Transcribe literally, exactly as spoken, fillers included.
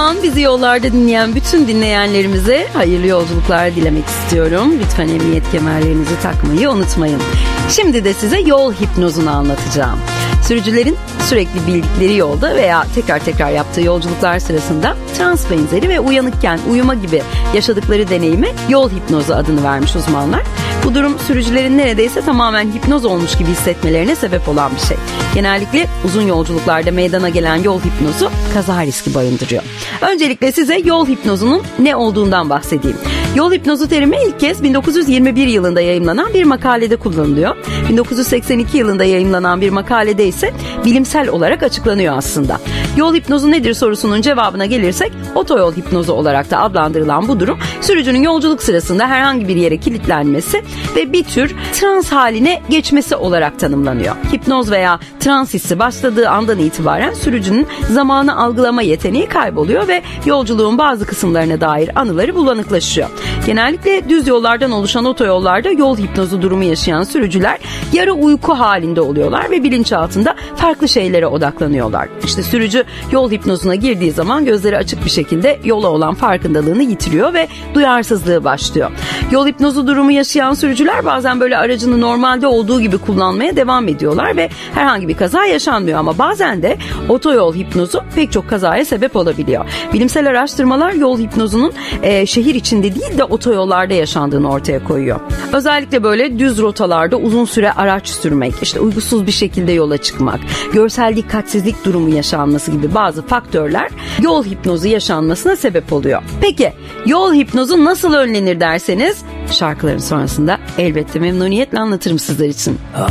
zaman bizi yollarda dinleyen bütün dinleyenlerimize hayırlı yolculuklar dilemek istiyorum. Lütfen emniyet kemerlerinizi takmayı unutmayın. Şimdi de size yol hipnozunu anlatacağım. Sürücülerin sürekli bildikleri yolda veya tekrar tekrar yaptığı yolculuklar sırasında trans benzeri ve uyanıkken uyuma gibi yaşadıkları deneyime yol hipnozu adını vermiş uzmanlar. Bu durum sürücülerin neredeyse tamamen hipnoz olmuş gibi hissetmelerine sebep olan bir şey. Genellikle uzun yolculuklarda meydana gelen yol hipnozu kaza riski barındırıyor. Öncelikle size yol hipnozunun ne olduğundan bahsedeyim. Yol hipnozu terimi ilk kez bin dokuz yüz yirmi bir yılında yayımlanan bir makalede kullanılıyor. bin dokuz yüz seksen iki yılında yayımlanan bir makalede ise bilimsel olarak açıklanıyor aslında. Yol hipnozu nedir sorusunun cevabına gelirsek, otoyol hipnozu olarak da adlandırılan bu durum, sürücünün yolculuk sırasında herhangi bir yere kilitlenmesi ve bir tür trans haline geçmesi olarak tanımlanıyor. Hipnoz veya trans hissi başladığı andan itibaren sürücünün zamanı algılama yeteneği kayboluyor ve yolculuğun bazı kısımlarına dair anıları bulanıklaşıyor. Genellikle düz yollardan oluşan otoyollarda yol hipnozu durumu yaşayan sürücüler yarı uyku halinde oluyorlar ve bilinçaltında farklı şeylere odaklanıyorlar. İşte sürücü yol hipnozuna girdiği zaman gözleri açık bir şekilde yola olan farkındalığını yitiriyor ve duyarsızlığı başlıyor. Yol hipnozu durumu yaşayan sürücüler bazen böyle aracını normalde olduğu gibi kullanmaya devam ediyorlar ve herhangi bir kaza yaşanmıyor, ama bazen de otoyol hipnozu pek çok kazaya sebep olabiliyor. Bilimsel araştırmalar yol hipnozunun e, şehir içinde değil de otoyollarda yaşandığını ortaya koyuyor. Özellikle böyle düz rotalarda uzun süre araç sürmek, işte uykusuz bir şekilde yola çıkmak, görsel dikkatsizlik durumu yaşanması gibi bazı faktörler yol hipnozu yaşanmasına sebep oluyor. Peki yol hipnozu nasıl önlenir derseniz, şarkıların sonrasında elbette memnuniyetle anlatırım sizler için.